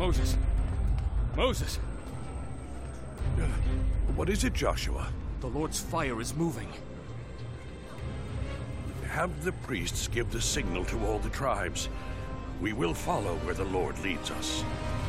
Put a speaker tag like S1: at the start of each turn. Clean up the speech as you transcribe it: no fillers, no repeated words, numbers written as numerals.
S1: Moses! Moses!
S2: What is it, Joshua?
S1: The Lord's fire is moving.
S2: Have the priests give the signal to all the tribes. We will follow where the Lord leads us.